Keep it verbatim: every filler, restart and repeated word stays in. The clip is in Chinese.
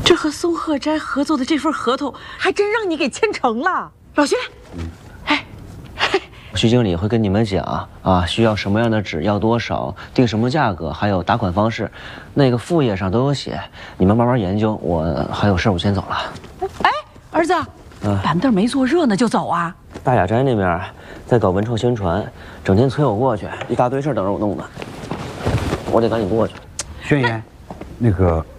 这和松鹤斋合作的这份合同，还真让你给签成了，老徐。嗯，哎， 徐经理会跟你们讲啊，需要什么样的纸，要多少，定什么价格，还有打款方式，那个副页上都有写，你们慢慢研究。我还有事，我先走了。 哎，儿子，嗯，板凳没坐热呢就走啊？ 大雅斋那边在搞文创宣传，整天催我过去，一大堆事等着我弄呢，我得赶紧过去。 轩爷，那个